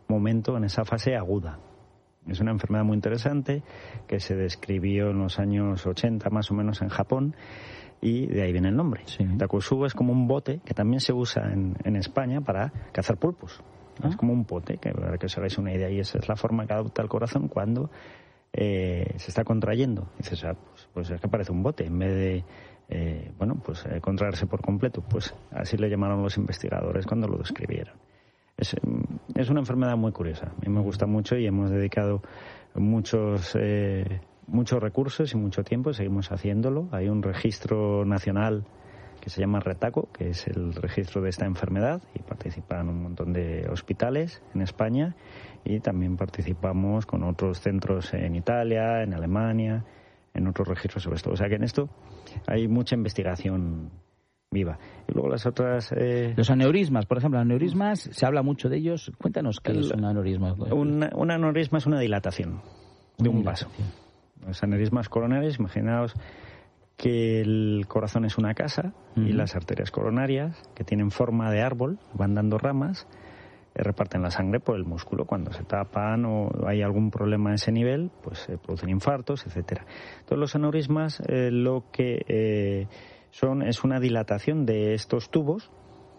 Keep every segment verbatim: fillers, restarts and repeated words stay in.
momento, en esa fase aguda. Es una enfermedad muy interesante que se describió en los años ochenta más o menos en Japón y de ahí viene el nombre. Sí. Takosubo es como un bote que también se usa en, en España para cazar pulpos. ¿Ah? Es como un bote, que, para que os hagáis una idea, y esa es la forma que adopta el corazón cuando eh, se está contrayendo. Y dices, ah, pues, pues es que parece un bote, en vez de eh, bueno, pues eh, contraerse por completo. Pues así le llamaron los investigadores cuando lo describieron. Es, es una enfermedad muy curiosa. A mí me gusta mucho y hemos dedicado muchos eh, muchos recursos y mucho tiempo, seguimos haciéndolo. Hay un registro nacional que se llama RETACO, que es el registro de esta enfermedad, y participan un montón de hospitales en España, y también participamos con otros centros en Italia, en Alemania, en otros registros sobre esto. O sea que en esto hay mucha investigación viva. Y luego las otras... Eh... Los aneurismas, por ejemplo, aneurismas, se habla mucho de ellos. Cuéntanos qué el, es un aneurisma. Un, un aneurisma es una dilatación de un vaso. Los aneurismas coronarios, imaginaos que el corazón es una casa, uh-huh, y las arterias coronarias, que tienen forma de árbol, van dando ramas, eh, reparten la sangre por el músculo. Cuando se tapan o hay algún problema a ese nivel, pues se producen infartos, etcétera. Entonces los aneurismas eh, lo que eh, son es una dilatación de estos tubos,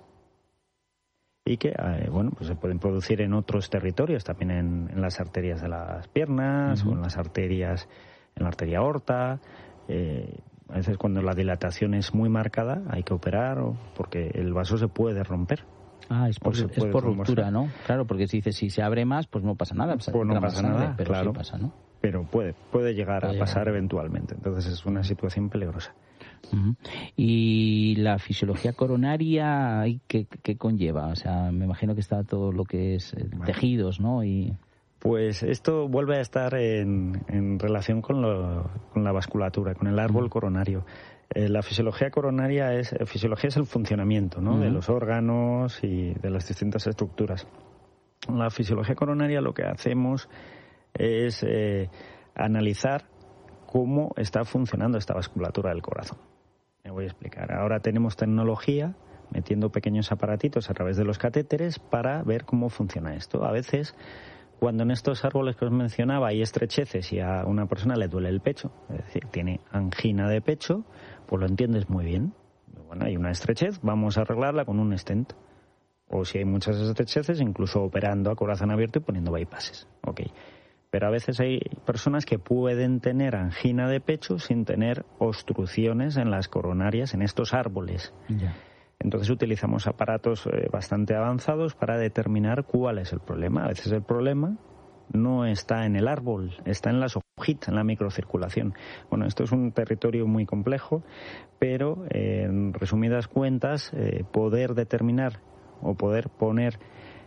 y que eh, bueno, pues se pueden producir en otros territorios, también en, en las arterias de las piernas, uh-huh, o en las arterias, en la arteria aorta. Eh, a veces cuando la dilatación es muy marcada hay que operar, o porque el vaso se puede romper. Ah, es por, es por ruptura, ¿no? Claro, porque si dice si se abre más, pues no pasa nada. Pues no pasa sangre, nada, pero claro. Sí pasa, ¿no? Pero puede, puede llegar puede a pasar llegar. eventualmente. Entonces es una situación peligrosa. Uh-huh. Y la fisiología coronaria, ¿qué, qué conlleva? O sea, me imagino que está todo lo que es bueno, tejidos, ¿no? Y pues esto vuelve a estar en, en relación con, lo, con la vasculatura, con el árbol uh-huh, coronario. Eh, la fisiología coronaria es fisiología es el funcionamiento, ¿no? Uh-huh, de los órganos y de las distintas estructuras. La fisiología coronaria lo que hacemos es eh, analizar cómo está funcionando esta vasculatura del corazón. Me voy a explicar. Ahora tenemos tecnología metiendo pequeños aparatitos a través de los catéteres para ver cómo funciona esto. A veces, cuando en estos árboles que os mencionaba hay estrecheces y a una persona le duele el pecho, es decir, tiene angina de pecho, pues lo entiendes muy bien. Bueno, hay una estrechez, vamos a arreglarla con un stent. O si hay muchas estrecheces, incluso operando a corazón abierto y poniendo bypasses. Ok. Pero a veces hay personas que pueden tener angina de pecho sin tener obstrucciones en las coronarias, en estos árboles. Yeah. Entonces utilizamos aparatos eh, bastante avanzados para determinar cuál es el problema. A veces el problema no está en el árbol, está en las hojitas, en la microcirculación. Bueno, esto es un territorio muy complejo, pero eh, en resumidas cuentas, eh, poder determinar o poder poner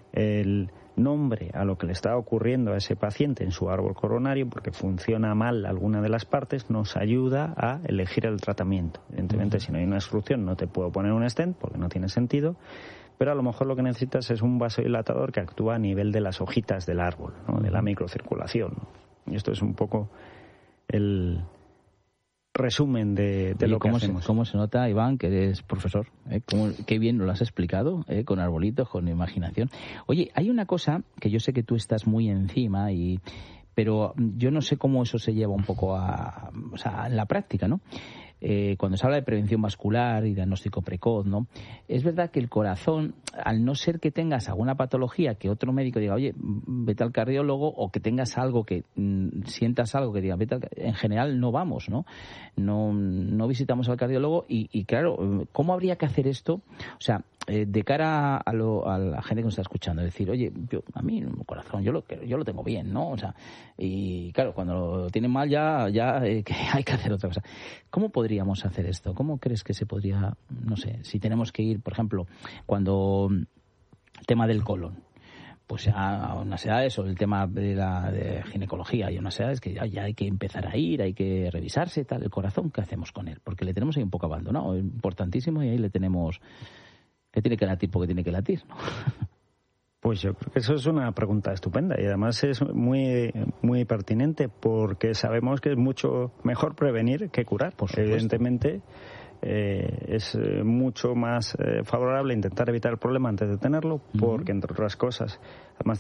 el nombre a lo que le está ocurriendo a ese paciente en su árbol coronario, porque funciona mal alguna de las partes, nos ayuda a elegir el tratamiento. Evidentemente, uh-huh, si no hay una obstrucción no te puedo poner un stent porque no tiene sentido, pero a lo mejor lo que necesitas es un vasodilatador que actúa a nivel de las hojitas del árbol, ¿no? Uh-huh, de la microcirculación. Y esto es un poco el resumen de, de lo que cómo hacemos. Se, ¿Cómo se nota, Iván, que eres profesor? ¿Eh? ¿Cómo, qué bien nos lo has explicado, ¿eh? Con arbolitos, con imaginación. Oye, hay una cosa que yo sé que tú estás muy encima, y pero yo no sé cómo eso se lleva un poco a, o sea, en la práctica, ¿no? Eh, cuando se habla de prevención vascular y diagnóstico precoz, ¿no? Es verdad que el corazón, al no ser que tengas alguna patología que otro médico diga, oye, vete al cardiólogo, o que tengas algo que mmm, sientas algo que diga, vete al, en general no vamos, ¿no? No, no visitamos al cardiólogo y, y claro, ¿cómo habría que hacer esto? O sea, eh, de cara a, lo, a la gente que nos está escuchando, decir, oye, yo, a mí el corazón yo lo yo lo tengo bien, ¿no? O sea, y claro, cuando lo tienen mal ya ya eh, que hay que hacer otra cosa. ¿Cómo podríamos hacer esto? ¿Cómo crees que se podría, no sé, si tenemos que ir, por ejemplo, cuando el tema del colon, pues a unas edades, o el tema de la de ginecología, hay unas edades que ya, ya hay que empezar a ir, hay que revisarse, tal, el corazón, ¿qué hacemos con él? Porque le tenemos ahí un poco abandonado, importantísimo, y ahí le tenemos que tiene que latir porque tiene que latir, ¿no? Pues yo creo que eso es una pregunta estupenda, y además es muy muy pertinente, porque sabemos que es mucho mejor prevenir que curar. Por supuesto. Evidentemente eh, es mucho más eh, favorable intentar evitar el problema antes de tenerlo, porque, entre otras cosas, además